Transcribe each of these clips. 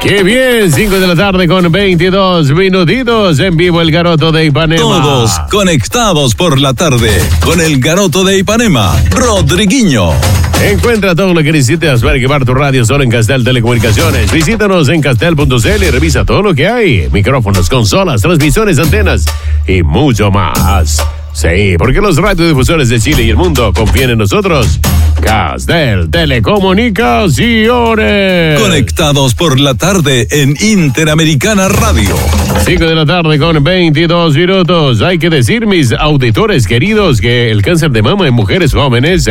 ¡Qué bien! 5 de la tarde con 22 minutitos en vivo el Garoto de Ipanema. Todos conectados por la tarde con el Garoto de Ipanema, Rodriguinho. Encuentra todo lo que necesitas para equipar tu radio solo en Castel Telecomunicaciones. Visítanos en castel.cl y revisa todo lo que hay. Micrófonos, consolas, transmisiones, antenas y mucho más. Sí, porque los radiodifusores de Chile y el mundo confían en nosotros. Castel Telecomunicaciones. Conectados por la tarde en Interamericana Radio. 5 de la tarde con 22 minutos. Hay que decir, mis auditores queridos, que el cáncer de mama en mujeres jóvenes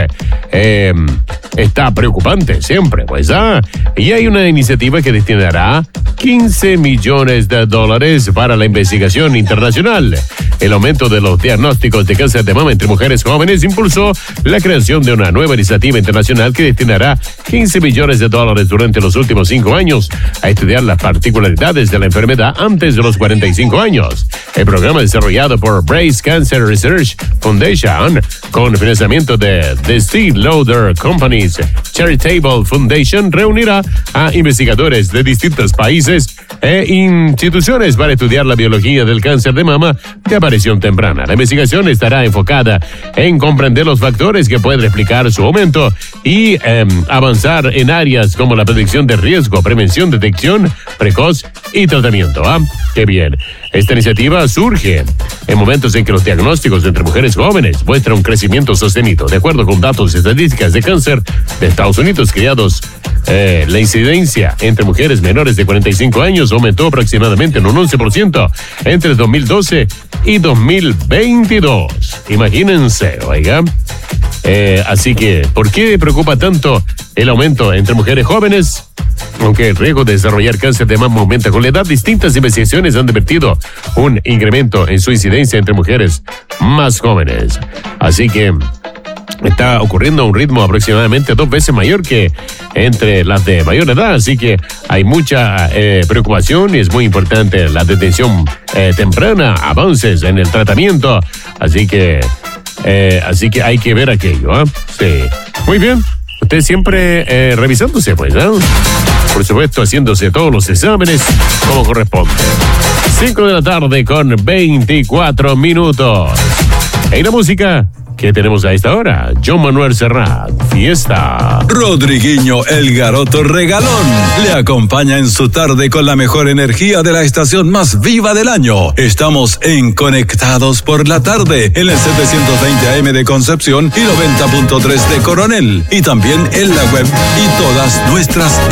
está preocupante siempre, pues. Y hay una iniciativa que destinará $15 millones para la investigación internacional. El aumento de los diagnósticos de cáncer de mama entre mujeres jóvenes impulsó la creación de una nueva iniciativa internacional que destinará $15 millones durante los últimos 5 años a estudiar las particularidades de la enfermedad antes de los 45 años. El programa desarrollado por Breast Cancer Research Foundation con financiamiento de The Steve Lauder Companies Charitable Foundation reunirá a investigadores de distintos países e instituciones para estudiar la biología del cáncer de mama de aparición temprana. La investigación estará enfocada en comprender los factores que pueden explicar su aumento y avanzar en áreas como la predicción de riesgo, prevención, detección precoz y tratamiento. ¡Qué bien! Esta iniciativa surge en momentos en que los diagnósticos entre mujeres jóvenes muestran un crecimiento sostenido. De acuerdo con datos estadísticas de cáncer de Estados Unidos creados, la incidencia entre mujeres menores de 45 años aumentó aproximadamente en un 11% entre 2012 y 2022. Imagínense, oiga. Así que, ¿por qué preocupa tanto el aumento entre mujeres jóvenes? Aunque el riesgo de desarrollar cáncer de mama aumenta con la edad, distintas investigaciones han advertido un incremento en su incidencia entre mujeres más jóvenes. Así que está ocurriendo a un ritmo aproximadamente 2 veces mayor que entre las de mayor edad, así que hay mucha preocupación y es muy importante la detención temprana, avances en el tratamiento, así que hay que ver aquello, Sí, muy bien. Usted siempre revisándose, pues, Por supuesto, haciéndose todos los exámenes como corresponde. 5 de la tarde con 24 minutos. Hay la música que tenemos a esta hora. John Manuel Serrat, Fiesta. Rodriguinho, el Garoto Regalón, le acompaña en su tarde con la mejor energía de la estación más viva del año. Estamos en Conectados por la tarde, en el 720 AM de Concepción y 90.3 de Coronel. Y también en la web y todas nuestras